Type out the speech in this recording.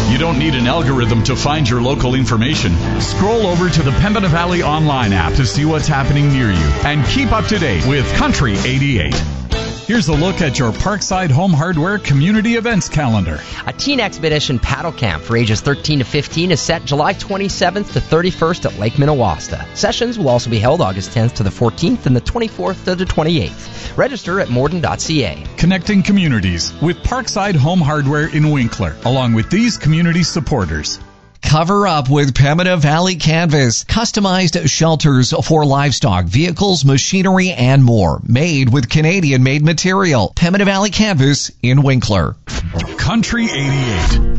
You don't need an algorithm to find your local information. Scroll over to the Pembina Valley online app to see what's happening near you and keep up to date with Country 88. Here's a look at your Parkside Home Hardware community events calendar. A teen expedition paddle camp for ages 13 to 15 is set July 27th to 31st at Lake Minnewaska. Sessions will also be held August 10th to the 14th and the 24th to the 28th. Register at morden.ca. Connecting communities with Parkside Home Hardware in Winkler, along with these community supporters. Cover up with Pembina Valley Canvas. Customized shelters for livestock, vehicles, machinery, and more. Made with Canadian-made material. Pembina Valley Canvas in Winkler. Country 88.